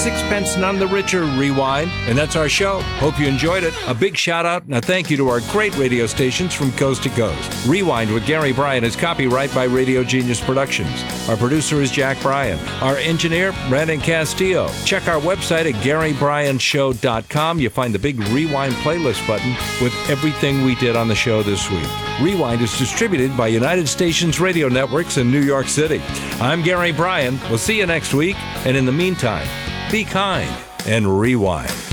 Sixpence None the Richer Rewind. And that's our show. Hope you enjoyed it. A big shout out and a thank you to our great radio stations from coast to coast. Rewind with Gary Bryan is copyright by Radio Genius Productions. Our producer is Jack Bryan. Our engineer, Brandon Castillo. Check our website at GaryBryanShow.com. You find the big Rewind playlist button with everything we did on the show this week. Rewind is distributed by United Stations Radio Networks in New York City. I'm Gary Bryan. We'll see you next week. And in the meantime, be kind and rewind.